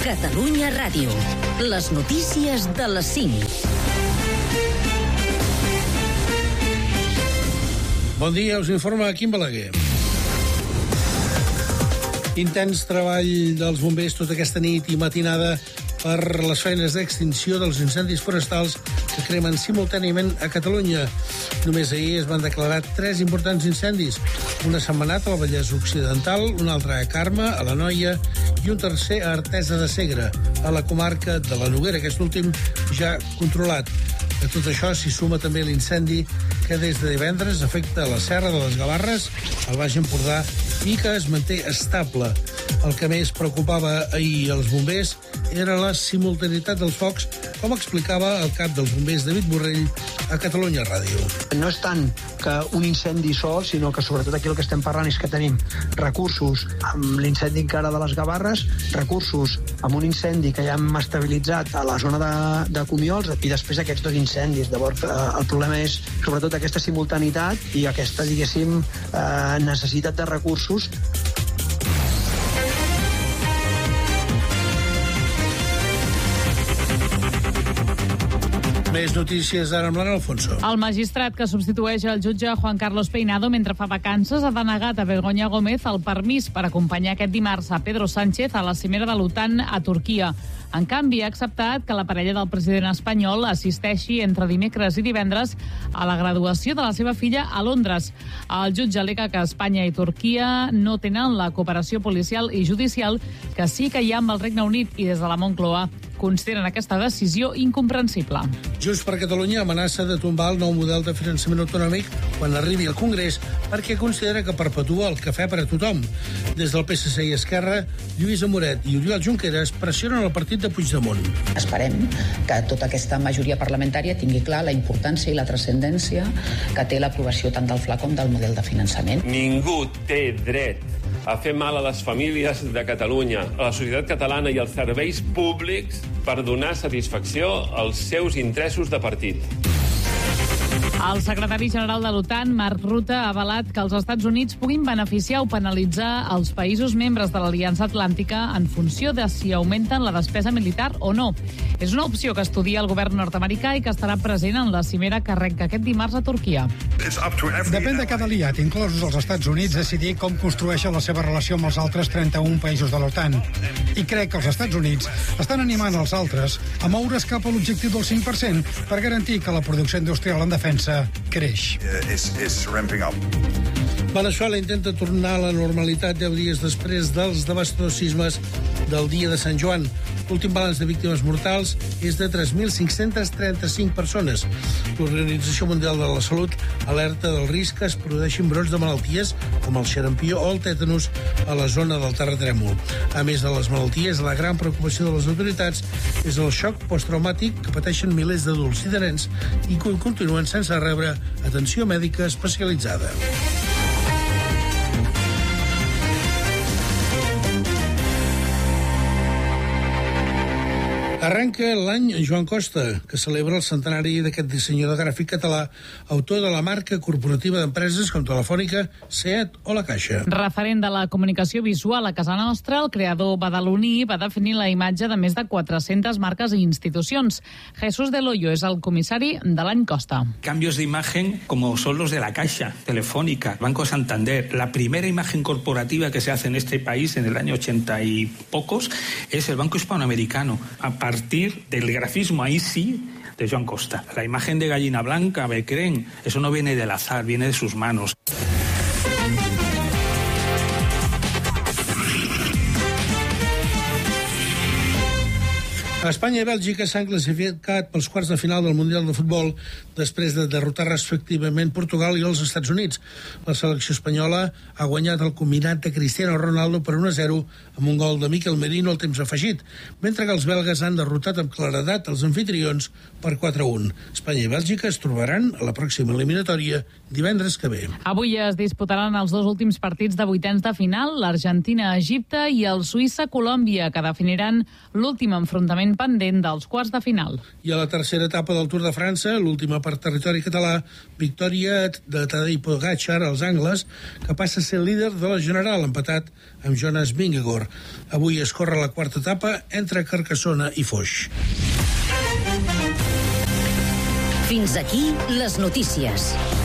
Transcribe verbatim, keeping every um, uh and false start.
Catalunya Ràdio. Les notícies de les cinc. Bon dia, us informa Quim Balaguer. Intens treball dels bombers tota aquesta nit i matinada per les feines d'extinció dels incendis forestals que cremen simultàniament a Catalunya. Només ahir es van declarar tres importants incendis. Un a Sentmenat, al Vallès Occidental, un altre a Carme, a l'Anoia, i un tercer a Artesa de Segre, a la comarca de la Noguera, aquest últim ja controlat. A tot això s'hi suma també l'incendi que des de divendres afecta la Serra de les Gavarres, al Baix Empordà, i que es manté estable. El que més preocupava ahir els bombers era la simultaneïtat dels focs, com explicava el cap dels bombers David Borrell a Catalunya Ràdio. No és tant que un incendi sol, sinó que sobretot aquí el que estem parlant és que tenim recursos amb l'incendi encara de les Gavarres, recursos amb un incendi que ja hem estabilitzat a la zona de, de Comiols i després aquests dos incendis. Llavors eh, el problema és sobretot aquesta simultaneïtat i aquesta, diguéssim, eh, necessitat de recursos. Més notícies ara amb l'Anna Alfonso. El magistrat que substitueix el jutge Juan Carlos Peinado mentre fa vacances ha denegat a Begoña Gómez el permís per acompanyar aquest dimarts a Pedro Sánchez a la cimera de l'OTAN a Turquia. En canvi, ha acceptat que la parella del president espanyol assisteixi entre dimecres i divendres a la graduació de la seva filla a Londres. El jutge al·lega que Espanya i Turquia no tenen la cooperació policial i judicial que sí que hi ha amb el Regne Unit, i des de la Moncloa consideren aquesta decisió incomprensible. Junts per Catalunya amenaça de tombar el nou model de finançament autonòmic quan arribi al Congrés perquè considera que perpetua el cafè per a tothom. Des del P S C i Esquerra, Lluís Amoret i Oriol Junqueras pressionen el partit de Puigdemont. Esperem que tota aquesta majoria parlamentària tingui clar la importància i la transcendència que té l'aprovació tant del Fla com del model de finançament. Ningú té dret a fer mal a les famílies de Catalunya, a la societat catalana i als serveis públics per donar satisfacció als seus interessos de partit. El secretari general de l'OTAN, Mark Rutte, ha avalat que els Estats Units puguin beneficiar o penalitzar els països membres de l'Aliança Atlàntica en funció de si augmenten la despesa militar o no. És una opció que estudia el govern nord-americà i que estarà present en la cimera que arrenca aquest dimarts a Turquia. Depèn de cada aliat, inclosos els Estats Units, decidir com construeixen la seva relació amb els altres trenta-un països de l'OTAN. I crec que els Estats Units estan animant els altres a moure's cap a l'objectiu del cinc per cent per garantir que la producció industrial en defensa creix. Veneçuela intenta tornar a la normalitat deu dies després dels devastadors sismes del dia de Sant Joan. L'últim balanç de víctimes mortals és de tres mil cinc-cents trenta-cinc persones. L'Organització Mundial de la Salut alerta del risc que es produeixin brots de malalties com el xarampió o el tètanus a la zona del terratrèmol. A més de les malalties, la gran preocupació de les autoritats és el xoc posttraumàtic que pateixen milers d'adults i de nens i que continuen sense rebre atenció mèdica especialitzada. Arrenca l'any Joan Costa, que celebra el centenari d'aquest dissenyador gràfic català, autor de la marca corporativa d'empreses com Telefònica, SEAT o La Caixa. Referent de la comunicació visual a casa nostra, el creador badaloní va definir la imatge de més de quatre-centes marques i institucions. Jesús del Hoyo és el comissari de l'any Costa. Cambios de imagen como son los de La Caixa, Telefónica, Banco Santander. La primera imagen corporativa que se hace en este país en el año ochenta y pocos es el Banco Hispanoamericano. A partir del grafismo, ahí sí, de Joan Costa. La imagen de Gallina Blanca, Becren, eso no viene del azar, viene de sus manos. Espanya i Bèlgica s'han classificat pels quarts de final del Mundial de Futbol després de derrotar respectivament Portugal i els Estats Units. La selecció espanyola ha guanyat el combinat de Cristiano Ronaldo per un a zero amb un gol de Mikel Merino al temps afegit, mentre que els belgues han derrotat amb claredat els anfitrions per quatre a un. Espanya i Bèlgica es trobaran a la pròxima eliminatòria divendres que ve. Avui es disputaran els dos últims partits de vuitens de final, l'Argentina-Egipte i el Suïssa-Colòmbia, que definiran l'últim enfrontament pendent dels quarts de final. I a la tercera etapa del Tour de França, l'última per territori català, victòria de Tadej Pogačar als angles, que passa a ser líder de la general, empatat amb Jonas Vingegaard. Avui es corre la quarta etapa entre Carcassona i Foix. Fins aquí les notícies.